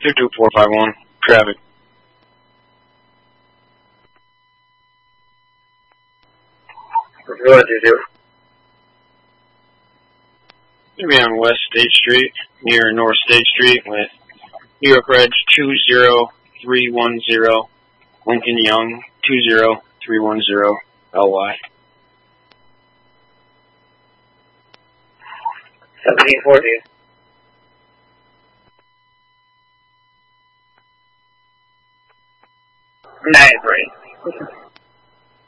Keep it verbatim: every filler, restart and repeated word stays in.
two two four five one, traffic. What do you want to do? You'll be on West State Street, near North State Street, with New York Reg two zero three one zero, Lincoln Young two zero three one zero, L Y. seventeen forty. Nine three.